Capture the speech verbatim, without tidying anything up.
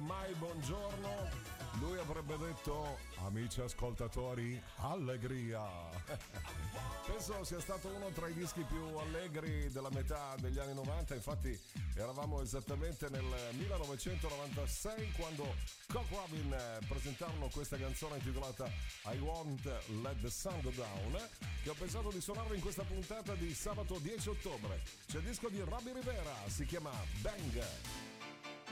mai buongiorno, lui avrebbe detto: amici ascoltatori, allegria. Penso sia stato uno tra i dischi più allegri della metà degli anni novanta. Infatti eravamo esattamente nel millenovecentonovantasei quando Cock Robin presentarono questa canzone intitolata I Won't Let the Sun Go Down, che ho pensato di suonarvi in questa puntata di sabato dieci ottobre. C'è il disco di Robbie Rivera, si chiama Bang.